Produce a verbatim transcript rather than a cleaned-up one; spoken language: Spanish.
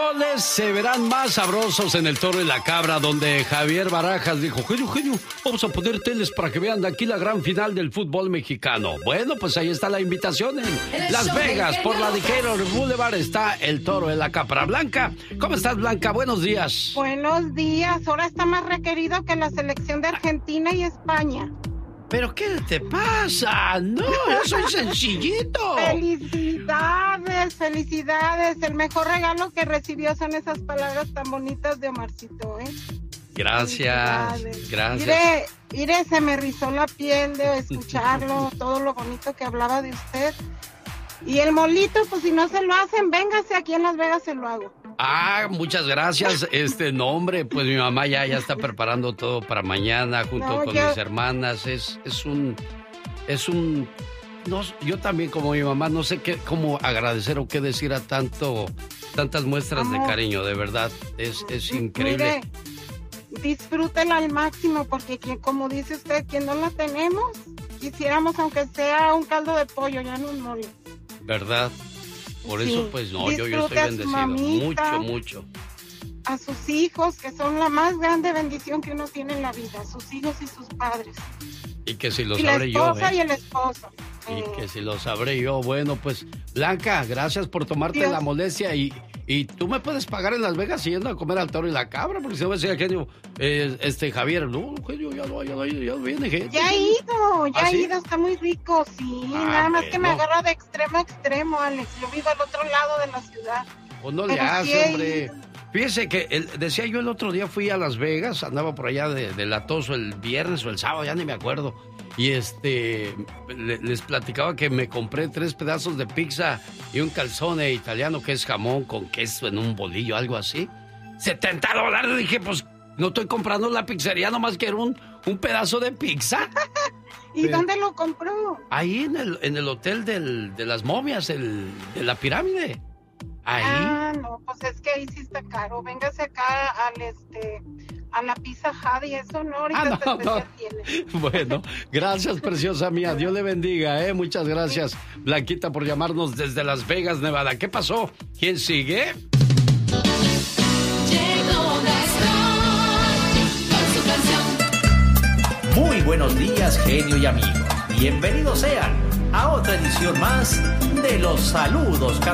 goles se verán más sabrosos en El Toro y la Cabra, donde Javier Barajas dijo, genio, genio, vamos a poner teles para que vean de aquí la gran final del fútbol mexicano. Bueno, pues ahí está la invitación en Las Vegas, por la Decatur Boulevard, está El Toro y la Cabra. Blanca, ¿cómo estás, Blanca? Buenos días. Buenos días, ahora está más requerido que la selección de Argentina y España. ¿Pero qué te pasa? No, yo soy sencillito. Felicidades, felicidades. El mejor regalo que recibió son esas palabras tan bonitas de Omarcito, ¿eh? Gracias, gracias. Mire, mire, se me rizó la piel de escucharlo, todo lo bonito que hablaba de usted. Y el molito, pues si no se lo hacen, véngase, aquí en Las Vegas se lo hago. Ah, muchas gracias. Este nombre, pues mi mamá ya, ya está preparando todo para mañana junto no, con yo... mis hermanas. Es, es un, es un, no, yo también como mi mamá no sé qué, cómo agradecer o qué decir a tanto, tantas muestras Amor. de cariño. De verdad, es, es increíble. Mire, disfrútela al máximo porque quien, como dice usted, quien no la tenemos, quisiéramos aunque sea un caldo de pollo, ya no un mole. ¿Verdad? Por sí, eso, pues, no, yo, yo estoy bendecido. Mamita, mucho, mucho. A sus hijos, que son la más grande bendición que uno tiene en la vida. Sus hijos y sus padres. Y que si lo sabré yo, Y la esposa ¿eh? y el esposo. Y eh. que si lo sabré yo. Bueno, pues, Blanca, gracias por tomarte Dios. la molestia. Y, y tú me puedes pagar en Las Vegas yendo a comer al Toro y la Cabra. Porque si no me decía genio, eh, este, Javier, no, genio, ya no, ya no, ya no viene, genio. Ya he ido, ya ¿Ah, he sí? ido, está muy rico, sí. Ah, nada más bueno. que me agarra de extremo a extremo, Alex. Yo vivo al otro lado de la ciudad. Pues no le hace, hombre. Fíjese que el, decía yo el otro día fui a Las Vegas, andaba por allá de, de Latoso el viernes o el sábado, ya ni me acuerdo. Y este, le, les platicaba que me compré tres pedazos de pizza y un calzone italiano que es jamón con queso en un bolillo, algo así. setenta dólares, dije, pues no estoy comprando la pizzería, nomás quiero un, un pedazo de pizza. ¿Y Pero, dónde lo compró? Ahí en el, en el hotel del, de las momias, el, de la pirámide. Ahí. Ah, no, pues es que ahí sí está caro. Véngase acá al este a la Pizza Hut y eso no, ahorita ah, no, no. tiene. Bueno, gracias, preciosa mía. Dios le bendiga, ¿eh? Muchas gracias, sí. Blanquita, por llamarnos desde Las Vegas, Nevada. ¿Qué pasó? ¿Quién sigue? Muy buenos días, genio y amigos. Bienvenidos sean a otra edición más de los saludos carnales.